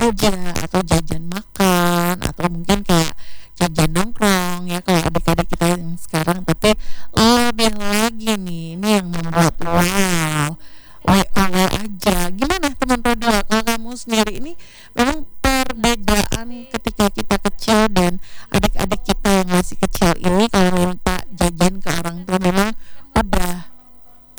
aja, atau jajan makan, atau mungkin kayak jajan nongkrong ya kalau adik-adik kita yang sekarang. Tapi lebih lagi nih, ini yang membuat wow aja. Gimana teman Rodol, kalau kamu sendiri ini memang perbedaan ketika kita